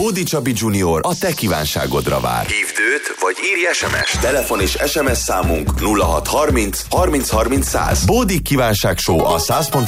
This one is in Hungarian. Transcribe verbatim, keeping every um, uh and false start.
Bódi Csabi junior a te kívánságodra vár. Hívd őt, vagy írj es em es. Telefon és es em es számunk nulla hat harminc harminc harminc száz. Bódi kívánság show a száz